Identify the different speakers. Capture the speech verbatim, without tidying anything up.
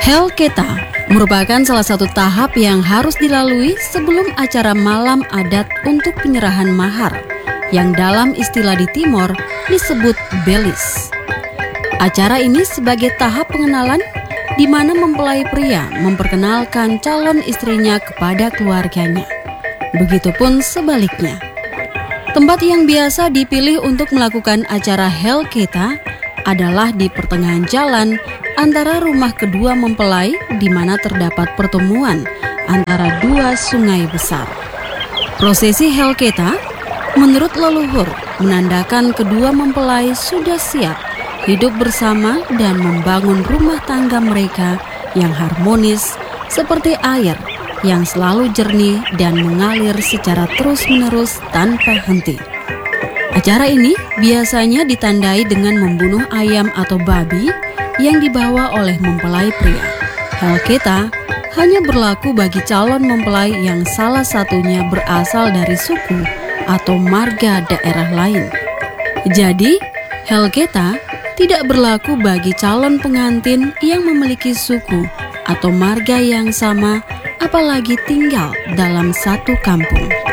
Speaker 1: Helketa merupakan salah satu tahap yang harus dilalui sebelum acara malam adat untuk penyerahan mahar, yang dalam istilah di Timor disebut belis. Acara ini sebagai tahap pengenalan di mana mempelai pria memperkenalkan calon istrinya kepada keluarganya. Begitupun sebaliknya. Tempat yang biasa dipilih untuk melakukan acara Helketa adalah di pertengahan jalan antara rumah kedua mempelai di mana terdapat pertemuan antara dua sungai besar. Prosesi Helketa menurut leluhur menandakan kedua mempelai sudah siap hidup bersama dan membangun rumah tangga mereka yang harmonis seperti air yang selalu jernih dan mengalir secara terus-menerus tanpa henti. Acara ini biasanya ditandai dengan membunuh ayam atau babi yang dibawa oleh mempelai pria. Helketa hanya berlaku bagi calon mempelai yang salah satunya berasal dari suku atau marga daerah lain. Jadi, Helketa tidak berlaku bagi calon pengantin yang memiliki suku atau marga yang sama, apalagi tinggal dalam satu kampung.